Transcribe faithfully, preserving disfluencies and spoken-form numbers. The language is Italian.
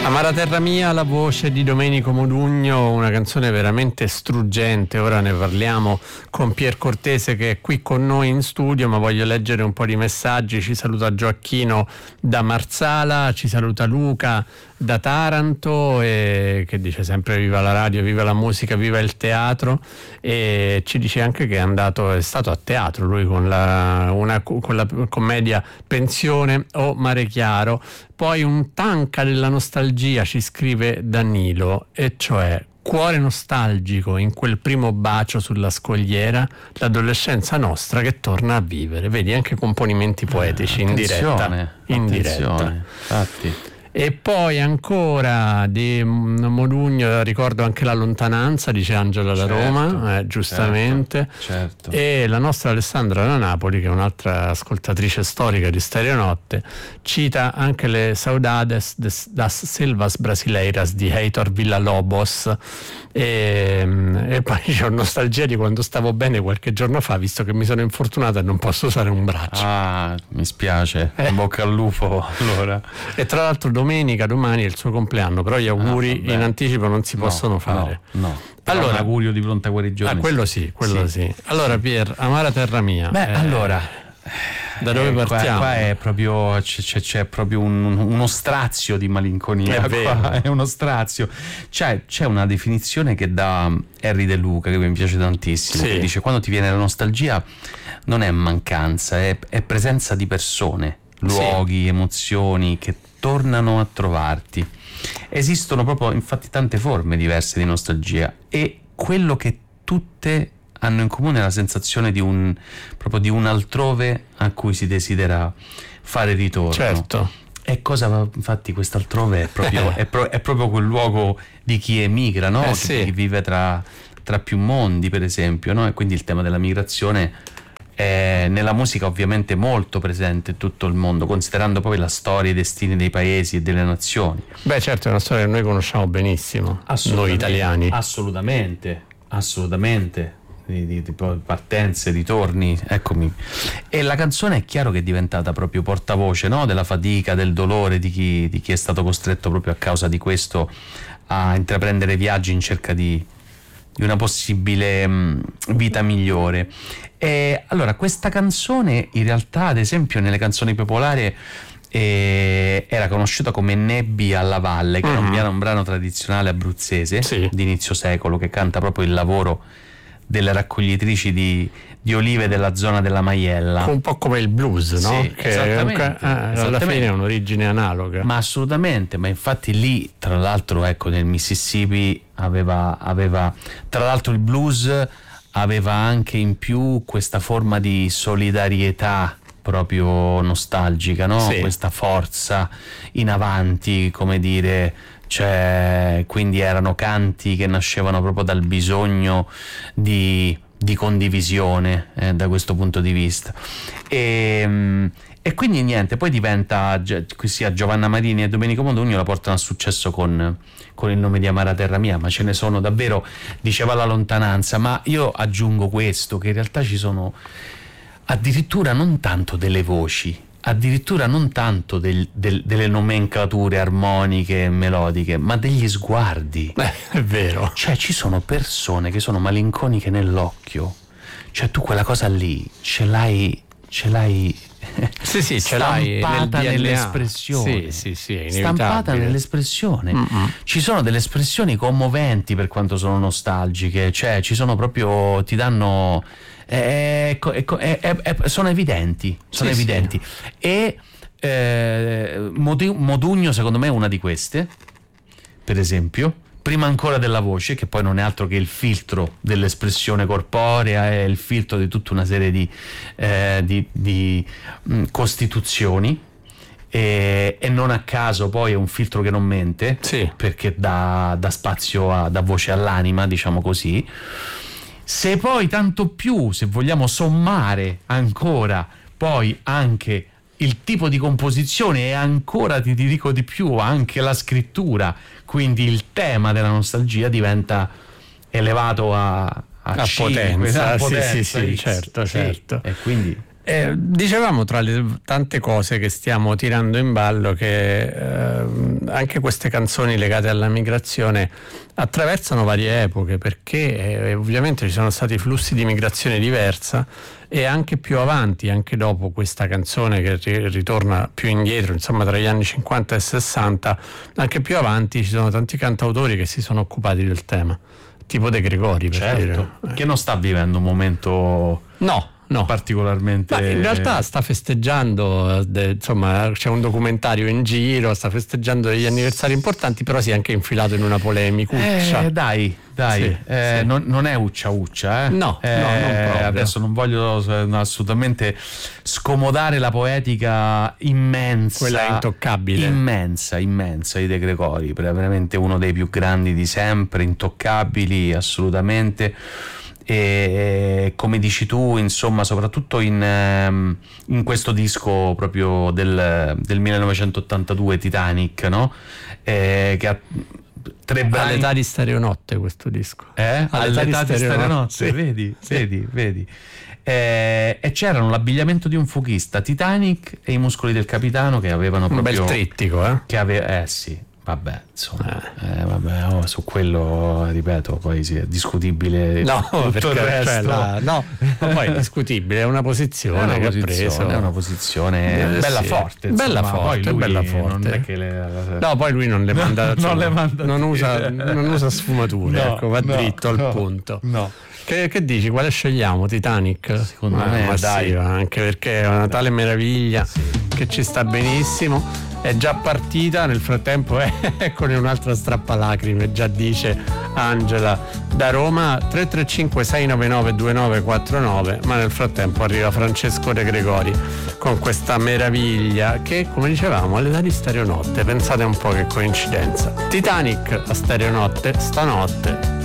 Amara terra mia, la voce di Domenico Modugno, una canzone veramente struggente. Ora ne parliamo con Pier Cortese, che è qui con noi in studio, ma voglio leggere un po' di messaggi. Ci saluta Gioacchino da Marsala, ci saluta Luca da Taranto, e che dice sempre viva la radio, viva la musica, viva il teatro, e ci dice anche che è andato, è stato a teatro lui con la, una, con la commedia Pensione o Mare Chiaro. Poi un tanca della nostalgia, ci scrive Danilo, e cioè cuore nostalgico in quel primo bacio sulla scogliera, l'adolescenza nostra che torna a vivere. Vedi, anche componimenti poetici in diretta. In diretta. Infatti. E poi ancora di Modugno ricordo anche La lontananza, dice Angela da certo, Roma, eh, giustamente. Certo, certo. E la nostra Alessandra da Napoli, che è un'altra ascoltatrice storica di Stereo Notte, cita anche le Saudades das Selvas Brasileiras di Heitor Villa-Lobos. E, e poi c'ho nostalgia di quando stavo bene qualche giorno fa, visto che mi sono infortunata e non posso usare un braccio. Ah, mi spiace, eh. bocca al lupo allora. E tra l'altro domenica, domani è il suo compleanno, però gli auguri ah, in anticipo non si no, possono fare. No, no. Allora, un augurio di pronta guarigione. Ah, quello sì, quello sì. sì. Allora Pier, Amara terra mia. Beh, eh, allora da dove eh, partiamo? Qua, qua è proprio c'è, c'è proprio un, uno strazio di malinconia. È vero. Qua è uno strazio. C'è, c'è una definizione che dà Henry De Luca che mi piace tantissimo, sì. che dice: quando ti viene la nostalgia non è mancanza, è, è presenza di persone, luoghi, sì. emozioni che tornano a trovarti. Esistono proprio infatti tante forme diverse di nostalgia, e quello che tutte hanno in comune la sensazione di un proprio di un altrove a cui si desidera fare ritorno. Certo. E cosa, infatti, quest'altrove è proprio, è, pro, è proprio quel luogo di chi emigra, no? Eh, che, sì. chi vive tra, tra più mondi, per esempio, no? E quindi il tema della migrazione è nella musica ovviamente molto presente in tutto il mondo, considerando poi la storia e i destini dei paesi e delle nazioni. Beh, certo, è una storia che noi conosciamo benissimo, noi italiani. Assolutamente, assolutamente. Di, di, di partenze, ritorni, eccomi. E la canzone è chiaro che è diventata proprio portavoce, no? Della fatica, del dolore di chi, di chi è stato costretto proprio a causa di questo a intraprendere viaggi in cerca di, di una possibile mh, vita migliore. E allora questa canzone in realtà, ad esempio, nelle canzoni popolari E era conosciuta come Nebbia alla valle, che mm-hmm. era un brano tradizionale abruzzese, sì. di inizio secolo, che canta proprio il lavoro delle raccoglitrici di, di olive della zona della Maiella, un po' come il blues, no? Sì, che esattamente, è un, ah, alla esattamente. fine è un'origine analoga. Ma assolutamente, ma infatti lì, tra l'altro, ecco, nel Mississippi aveva, aveva tra l'altro il blues aveva anche in più questa forma di solidarietà proprio nostalgica, no? Sì. Questa forza in avanti, come dire, cioè, quindi erano canti che nascevano proprio dal bisogno di, di condivisione, eh, da questo punto di vista. E, e quindi niente, poi diventa, qui sia Giovanna Marini e Domenico Modugno la portano a successo con, con il nome di Amara terra mia, ma ce ne sono davvero, diceva La lontananza, ma io aggiungo questo, che in realtà ci sono addirittura non tanto delle voci, addirittura non tanto del, del, delle nomenclature armoniche e melodiche, ma degli sguardi. Beh, è vero. Cioè ci sono persone che sono malinconiche nell'occhio, cioè tu quella cosa lì ce l'hai, ce l'hai sì, sì, ce l'hai stampata nel nell'espressione. Sì, sì, sì, è stampata nell'espressione. Mm-mm. Ci sono delle espressioni commoventi per quanto sono nostalgiche, cioè ci sono proprio, ti danno Eh, eh, eh, eh, eh, sono evidenti, sono sì, evidenti. Sì. E eh, Modugno secondo me è una di queste, per esempio, prima ancora della voce, che poi non è altro che il filtro dell'espressione corporea, è il filtro di tutta una serie di, eh, di, di mh, costituzioni, e, e non a caso poi è un filtro che non mente, sì. perché dà, dà spazio a, dà voce all'anima, diciamo così. Se poi tanto più, se vogliamo sommare ancora poi anche il tipo di composizione, e ancora ti dico di più anche la scrittura, quindi il tema della nostalgia diventa elevato a, a, a cinque, potenza, a potenza, sì, sì, sì, certo, sì, certo. E quindi Eh, dicevamo tra le tante cose che stiamo tirando in ballo che eh, anche queste canzoni legate alla migrazione attraversano varie epoche, perché eh, ovviamente ci sono stati flussi di migrazione diversa, e anche più avanti, anche dopo questa canzone che ri- ritorna più indietro, insomma tra gli anni cinquanta e sessanta, anche più avanti ci sono tanti cantautori che si sono occupati del tema, tipo De Gregori, per certo, dire. che non sta vivendo un momento No, no. particolarmente... Ma in realtà sta festeggiando, de, insomma c'è un documentario in giro, sta festeggiando degli anniversari importanti, però si è anche infilato in una polemicuccia. Eh, dai, dai, Sì, eh, sì. Non, non è uccia uccia, eh? No, Eh, no, non proprio. Adesso non voglio eh, assolutamente scomodare la poetica immensa, Quella intoccabile. immensa, immensa di De Gregori, veramente uno dei più grandi di sempre, intoccabili assolutamente. E come dici tu, insomma, soprattutto in, ehm, in questo disco proprio del, del millenovecentottantadue, Titanic, no? Eh, che ha tre brani. All'età di Stereonotte questo disco. Eh? All'età All'età di di Stereonotte, Stereonotte, sì. vedi, Sì. vedi, vedi. Eh, e c'erano l'abbigliamento di un fuchista, Titanic e i muscoli del capitano, che avevano Un proprio... bel trittico, eh? Che ave- eh sì, vabbè, insomma, eh, vabbè, oh, su quello, ripeto, poi sì, è discutibile No, tutto perché il resto. cioè, la- no, ma poi è discutibile, è una posizione È una che ha posizione, preso. è una posizione Eh, bella sì. forte, Bella insomma. forte, Poi lui bella forte. non è che le... No, poi lui non le manda, non insomma, le manda non, a usa, dire. non usa sfumature, No, ecco, va no, dritto al no, punto. no. Che, che dici? Quale scegliamo? Titanic? Secondo Eh, me, ma dai. sì, anche perché è una tale meraviglia che ci sta benissimo. È già partita, nel frattempo è eccone un'altra strappalacrime, già dice Angela da Roma. Tre tre cinque sei nove nove due nove quattro nove, ma nel frattempo arriva Francesco De Gregori con questa meraviglia che, come dicevamo, all'età di Stereonotte, pensate un po' che coincidenza. Titanic a Stereonotte stanotte.